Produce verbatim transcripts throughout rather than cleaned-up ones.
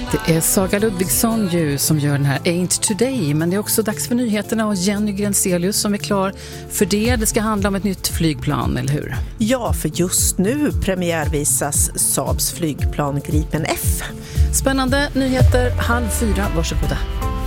Det är Saga Ludvigsson ju som gör den här Ain't Today, men det är också dags för nyheterna och Jenny Grenselius som är klar för det. Det ska handla om ett nytt flygplan, eller hur? Ja, för just nu premiärvisas Saabs flygplan Gripen F. Spännande nyheter, halv fyra, varsågoda.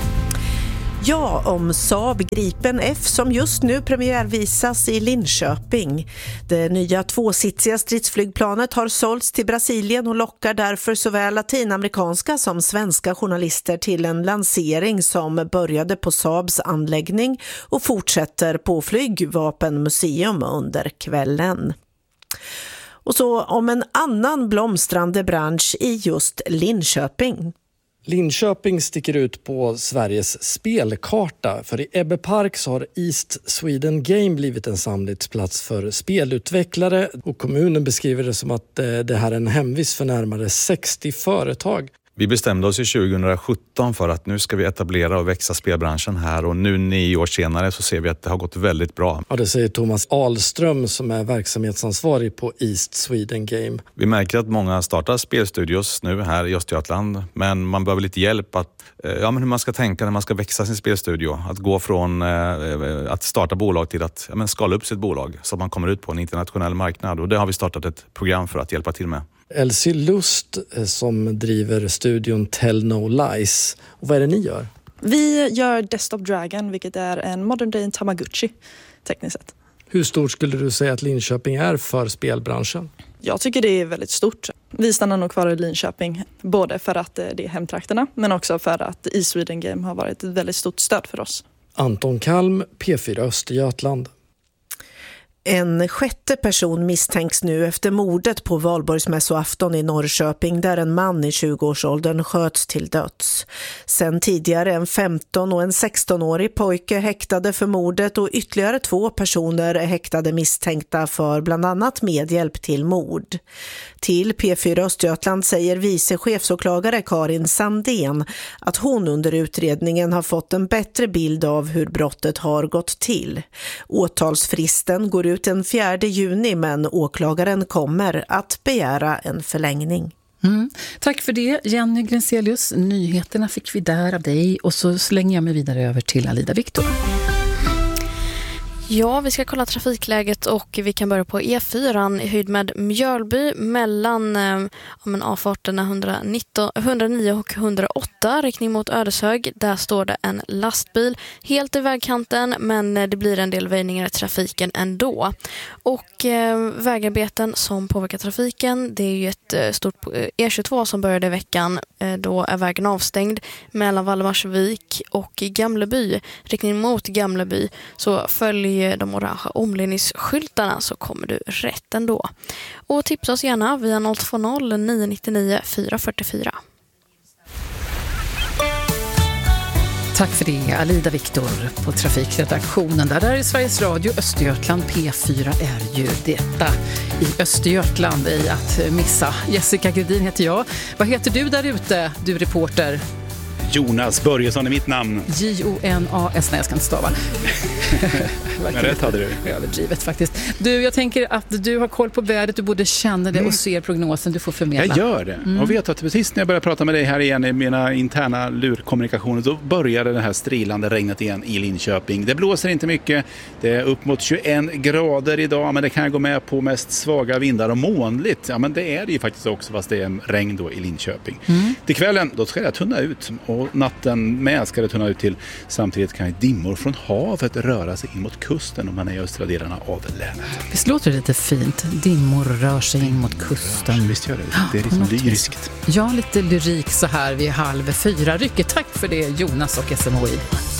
Ja, om Saab Gripen F som just nu premiärvisas i Linköping. Det nya tvåsitsiga stridsflygplanet har sålts till Brasilien och lockar därför såväl latinamerikanska som svenska journalister till en lansering som började på Saabs anläggning och fortsätter på Flygvapenmuseum under kvällen. Och så om en annan blomstrande bransch i just Linköping. Linköping sticker ut på Sveriges spelkarta, för i Ebbe Park så har East Sweden Game blivit en samlingsplats för spelutvecklare och kommunen beskriver det som att det här är en hemvist för närmare sextio företag. Vi bestämde oss i tjugosjutton för att nu ska vi etablera och växa spelbranschen här, och nu nio år senare så ser vi att det har gått väldigt bra. Ja, det säger Thomas Ahlström som är verksamhetsansvarig på East Sweden Game. Vi märker att många startar spelstudios nu här i Östergötland, men man behöver lite hjälp att, ja, men hur man ska tänka när man ska växa sin spelstudio. Att gå från eh, att starta bolag till att ja, men skala upp sitt bolag så att man kommer ut på en internationell marknad, och det har vi startat ett program för att hjälpa till med. Elsie Lust som driver studion Tell No Lies. Och vad är det ni gör? Vi gör Desktop Dragon, vilket är en modern day Tamagotchi tekniskt sett. Hur stort skulle du säga att Linköping är för spelbranschen? Jag tycker det är väldigt stort. Vi stannar nog kvar i Linköping, både för att det är hemtrakterna men också för att East Sweden Game har varit ett väldigt stort stöd för oss. Anton Kalm, P fyra Östergötland. En sjätte person misstänks nu efter mordet på Valborgsmässoafton i Norrköping där en man i tjugoårsåldern sköts till döds. Sen tidigare en femton- och en sexton-årig pojke häktade för mordet och ytterligare två personer är häktade misstänkta för bland annat medhjälp till mord. Till P fyra Östergötland säger vice chefsåklagare Karin Sandén att hon under utredningen har fått en bättre bild av hur brottet har gått till. Åtalsfristen går ut den fjärde juni, men åklagaren kommer att begära en förlängning. Mm. Tack för det, Jenny Grenselius. Nyheterna fick vi där av dig, och så slänger jag mig vidare över till Alida Viktor. Ja, vi ska kolla trafikläget och vi kan börja på E fyra i höjd med Mjölby mellan eh, om avfarterna etthundranio och etthundraåtta riktning mot Ödeshög. Där står det en lastbil helt i vägkanten, men det blir en del väjningar i trafiken ändå. Och eh, vägarbeten som påverkar trafiken, det är ju ett eh, stort E tjugotvå som började i veckan. Eh, då är vägen avstängd mellan Valdemarsvik och Gamleby riktning mot Gamleby, så följer de orangea omledningsskyltarna så kommer du rätt ändå. Och tipsa oss gärna via noll två noll nio nio nio fyra fyra fyra. Tack för det, Alida Viktor på trafikredaktionen. Där, där är Sveriges Radio Östergötland. P fyra är ju detta i Östergötland i att missa. Jessica Gredin heter jag. Vad heter du där ute, du reporter? Jonas Börjesson är mitt namn. J O N A S, nej jag ska inte stava. Men rätt hade du. Överdrivet faktiskt. Du, jag tänker att du har koll på vädret, du borde känna det mm. och se prognosen, du får förmedla. Jag gör det. Mm. Och vet att precis när jag började prata med dig här igen i mina interna lurkommunikationer, då började det här strilande regnet igen i Linköping. Det blåser inte mycket, det är upp mot tjugoen grader idag, men det kan gå med på mest svaga vindar och molnligt. Ja, men det är det ju faktiskt också, fast det är regn då i Linköping. Mm. Till kvällen, då ska det tunna ut, och natten med ska det tunna ut till. Samtidigt kan dimmor från havet röra sig in mot kusten om man är i östra delarna av länet. Visst låter det lite fint? Dimmor rör sig in mot kusten. Visst gör det. Det är liksom lyriskt. Ja, lite lyrik så här vid halv fyra. Rycket, tack för det, Jonas och S M H I.